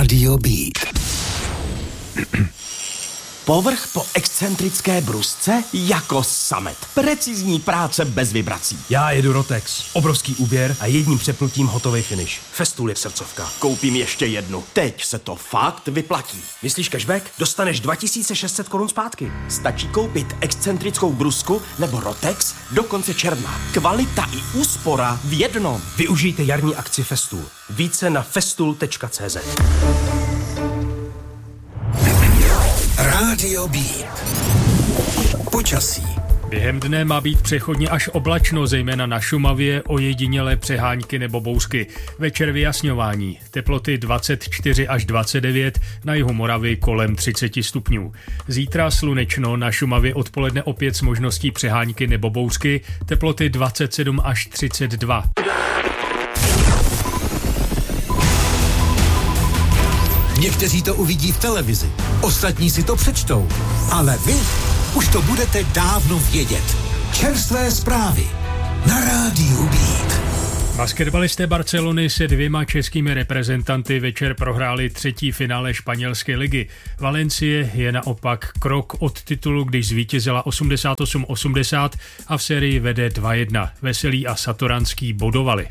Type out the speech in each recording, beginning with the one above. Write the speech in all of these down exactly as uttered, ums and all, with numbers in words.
Rádio Beat. Povrch po excentrické brusce jako samet. Precizní práce bez vibrací. Já jedu Rotex. Obrovský úběr a jedním přepnutím hotový finish. Festool je srdcovka. Koupím ještě jednu. Teď se to fakt vyplatí. Myslíš cashback? Dostaneš dva tisíce šest set korun zpátky. Stačí koupit excentrickou brusku nebo Rotex do konce června. Kvalita i úspora v jednom. Využijte jarní akci Festool. Více na festool tečka cé zet. Rádio Beat. Počasí. Během dne má být přechodně až oblačno, zejména na Šumavě, ojedinělé přehánky nebo bouřky. Večer vyjasňování. Teploty dvacet čtyři až dvacet devět, na jihu Moravy kolem třicet stupňů. Zítra slunečno, na Šumavě odpoledne opět s možností přehánky nebo bouřky. Teploty dvacet sedm až třicet dva. Někteří to uvidí v televizi, ostatní si to přečtou, ale vy už to budete dávno vědět. Čerstvé zprávy na Rádiu Beat. Basketbalisté Barcelony se dvěma českými reprezentanty večer prohráli třetí finále španělské ligy. Valencie je naopak krok od titulu, když zvítězila osmdesát osm osmdesát a v sérii vede dva jedna. Veselý a Satoranský bodovali.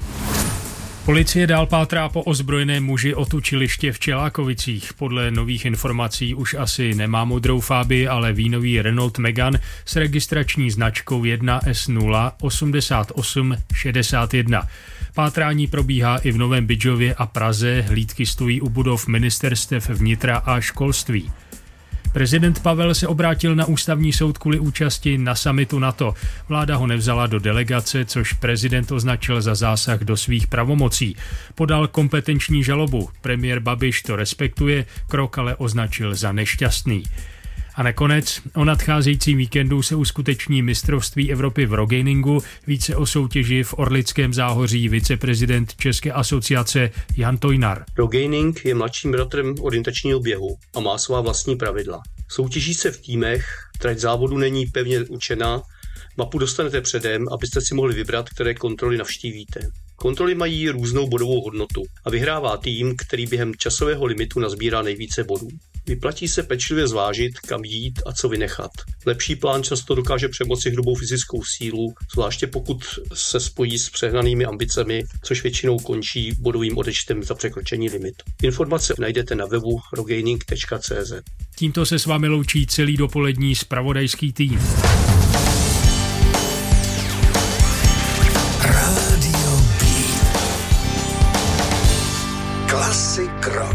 Policie dál pátrá po ozbrojeném muži od učiliště v Čelákovicích. Podle nových informací už asi nemá modrou Fabii, ale vínový Renault Megane s registrační značkou jedna S nula osmdesát osm šedesát jedna. Pátrání probíhá i v Novém Bydžově a Praze, hlídky stojí u budov ministerstev vnitra a školství. Prezident Pavel se obrátil na ústavní soud kvůli účasti na summitu NATO. Vláda ho nevzala do delegace, což prezident označil za zásah do svých pravomocí. Podal kompetenční žalobu. Premiér Babiš to respektuje, krok ale označil za nešťastný. A nakonec o nadcházejícím víkendu se uskuteční mistrovství Evropy v rogamingu. Více o soutěži v Orlickém Záhoří viceprezident České asociace Jan Tojnar. Rogaming je mladším bratrem orientačního běhu a má svá vlastní pravidla. Soutěží se v týmech, trať závodu není pevně určená, mapu dostanete předem, abyste si mohli vybrat, které kontroly navštívíte. Kontroly mají různou bodovou hodnotu a vyhrává tým, který během časového limitu nazbírá nejvíce bodů. Vyplatí se pečlivě zvážit, kam jít a co vynechat. Lepší plán často dokáže přemoci hrubou fyzickou sílu, zvláště pokud se spojí s přehnanými ambicemi, což většinou končí bodovým odečtem za překročení limitu. Informace najdete na webu rogaming tečka cé zet. Tímto se s vámi loučí celý dopolední zpravodajský tým. Rádio Beat. Klasik rock.